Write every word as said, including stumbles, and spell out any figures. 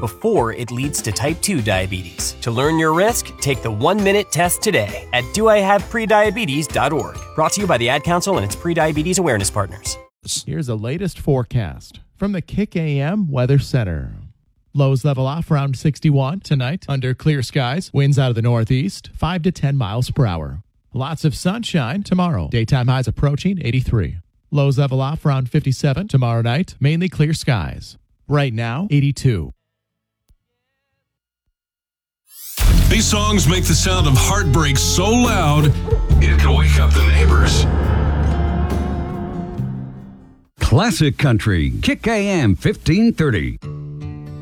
before it leads to type two diabetes. To learn your risk, take the one-minute test today at do I have prediabetes dot org. Brought to you by the Ad Council and its pre-diabetes awareness partners. Here's the latest forecast from the Kick A M Weather Center. Lows level off around sixty-one tonight under clear skies. Winds out of the northeast, five to ten miles per hour. Lots of sunshine tomorrow. Daytime highs approaching eighty-three. Lows level off around fifty-seven tomorrow night. Mainly clear skies. Right now, eighty-two. These songs make the sound of heartbreak so loud, it can wake up the neighbors. Classic Country, Kick A M fifteen thirty.